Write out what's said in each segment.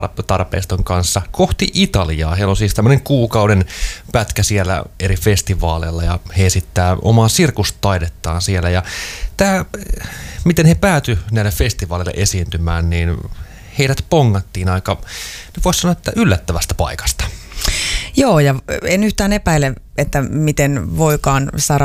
tarpeiston kanssa kohti Italiaa. Heillä on siis tämmöinen kuukauden pätkä siellä eri festivaaleilla ja he esittää omaa sirkustaidettaan siellä. Ja tämä, miten he päätyivät näille festivaaleille esiintymään, niin heidät pongattiin aika, voisi sanoa, että yllättävästä paikasta. Joo, ja en yhtään epäile, että miten voikaan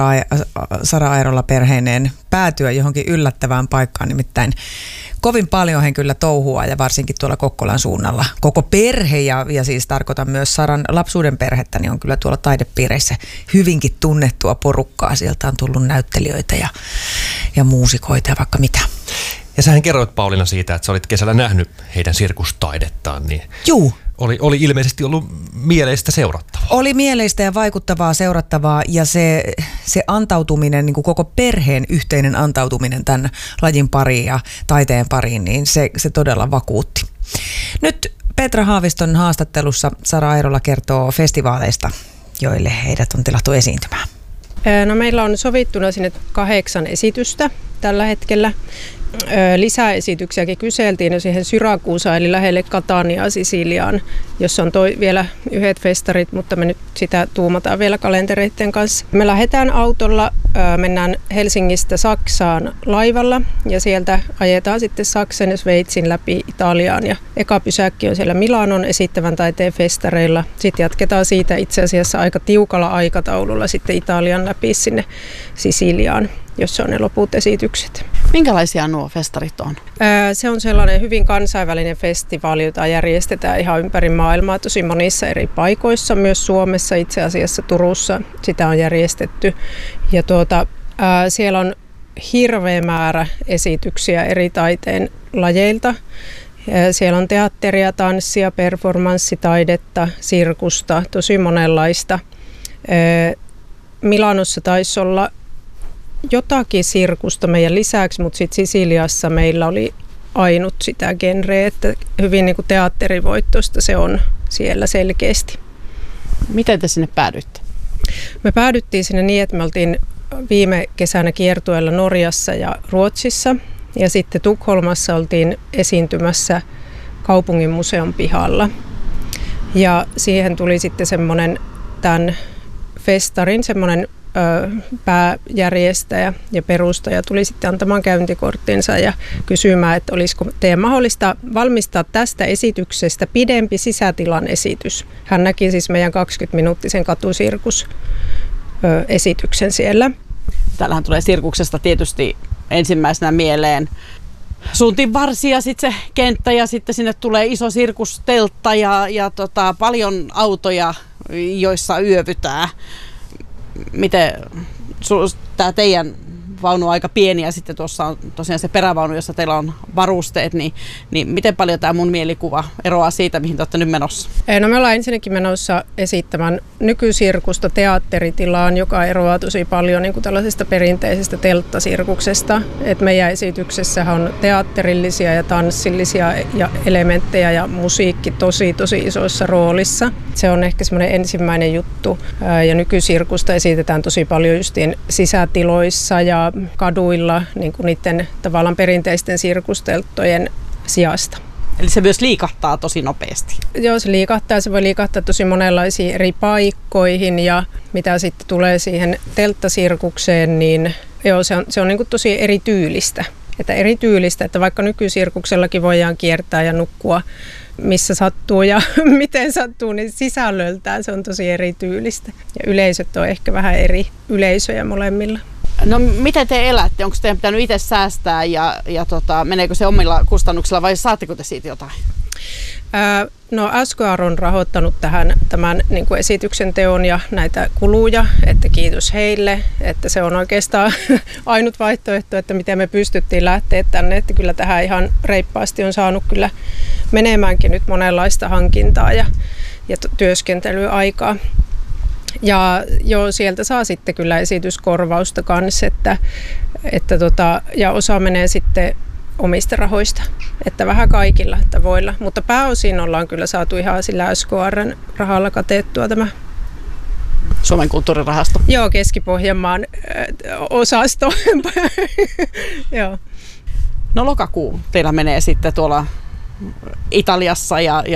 Sara Airola perheineen päätyä johonkin yllättävään paikkaan, nimittäin kovin paljon he kyllä touhua ja varsinkin tuolla Kokkolan suunnalla. Koko perhe ja siis tarkoitan myös Saran lapsuuden perhettä, niin on kyllä tuolla taidepiireissä hyvinkin tunnettua porukkaa. Sieltä on tullut näyttelijöitä ja muusikoita ja vaikka mitä. Ja sähän kerroit Pauliina siitä, että sä olit kesällä nähnyt heidän sirkustaidettaan, niin Juu. Oli ilmeisesti ollut mieleistä seurattavaa. Oli mieleistä ja vaikuttavaa seurattavaa ja se antautuminen, niin kuin koko perheen yhteinen antautuminen tämän lajin pariin ja taiteen pariin, niin se todella vakuutti. Nyt Petra Haaviston haastattelussa Sara Airola kertoo festivaaleista, joille heidät on tilattu esiintymään. No meillä on sovittuna sinne 8 esitystä tällä hetkellä. Lisäesityksiäkin kyseltiin jo siihen Syrakuusaan eli lähelle Cataniaa Sisiliaan, jossa on vielä yhdet festarit, mutta me nyt sitä tuumataan vielä kalentereiden kanssa. Me lähdetään autolla, mennään Helsingistä Saksaan laivalla ja sieltä ajetaan sitten Saksan ja Sveitsin läpi Italiaan. Ja eka pysäkki on siellä Milanon esittävän taiteen festareilla. Sitten jatketaan siitä itse asiassa aika tiukalla aikataululla sitten Italian läpi sinne Sisiliaan, jossa on ne loput esitykset. Minkälaisia nuo festarit on? Se on sellainen hyvin kansainvälinen festivaali, jota järjestetään ihan ympäri maailmaa tosi monissa eri paikoissa. Myös Suomessa itse asiassa Turussa sitä on järjestetty. Ja siellä on hirveä määrä esityksiä eri taiteen lajeilta. Siellä on teatteria, tanssia, performanssitaidetta, sirkusta, tosi monenlaista. Milanossa taisi olla jotakin sirkusta meidän lisäksi, mutta sitten Sisiliassa meillä oli ainut sitä genreä, että hyvin niin kuin teatterivoittoista se on siellä selkeästi. Miten te sinne päädyitte? Me päädyttiin sinne niin, että me oltiin viime kesänä kiertueella Norjassa ja Ruotsissa ja sitten Tukholmassa oltiin esiintymässä kaupungin museon pihalla. Ja siihen tuli sitten semmoinen tämän festarin semmoinen pääjärjestäjä ja perustaja tuli sitten antamaan käyntikorttinsa ja kysymään, että olisiko teidän mahdollista valmistaa tästä esityksestä pidempi sisätilan esitys. Hän näki siis meidän 20-minuuttisen katusirkusesityksen siellä. Täällähän tulee sirkuksesta tietysti ensimmäisenä mieleen suuntiin varsi ja sitten se kenttä ja sitten sinne tulee iso sirkusteltta ja paljon autoja, joissa yövytään. Miten tämä teidän vaunu on aika pieni ja sitten tuossa on tosiaan se perävaunu, jossa teillä on varusteet, niin miten paljon tämä mun mielikuva eroaa siitä, mihin te olette nyt menossa? No me ollaan ensinnäkin menossa esittämään nykysirkusta teatteritilaan, joka eroaa tosi paljon niin kuin tällaisesta perinteisestä telttasirkuksesta. Et meidän esityksessähän on teatterillisia ja tanssillisia ja elementtejä ja musiikki tosi isoissa roolissa. Se on ehkä semmoinen ensimmäinen juttu ja nykysirkusta esitetään tosi paljon justiin sisätiloissa ja kaduilla niin kuin niiden tavallaan perinteisten sirkustelttojen sijasta. Eli se myös liikahtaa tosi nopeasti. Joo, se liikahtaa. Se voi liikahtaa tosi monenlaisiin eri paikkoihin ja mitä sitten tulee siihen telttasirkukseen, niin joo, se on niin kuin tosi erityylistä. Että vaikka nykysirkuksellakin voidaan kiertää ja nukkua missä sattuu ja miten sattuu, niin sisällöltään se on tosi erityylistä. Ja yleisöt on ehkä vähän eri yleisöjä molemmilla. No miten te elätte? Onko teidän pitänyt itse säästää ja meneekö se omilla kustannuksilla vai saatteko te siitä jotain? No SKR on rahoittanut tämän niin kuin esityksen teon ja näitä kuluja, että kiitos heille, että se on oikeastaan ainut vaihtoehto, että miten me pystyttiin lähteä tänne, että kyllä tähän ihan reippaasti on saanut kyllä menemäänkin nyt monenlaista hankintaa ja työskentelyaikaa. Ja joo, sieltä saa sitten kyllä esityskorvausta kanssa, ja osa menee sitten omista rahoista, että vähän kaikilla tavoilla, mutta pääosin ollaan kyllä saatu ihan sillä SKR:n rahalla katettua tämä. Suomen kulttuurirahasto. Joo, Keski-Pohjanmaan osasto. Joo. No lokakuu teillä menee sitten tuolla Italiassa ja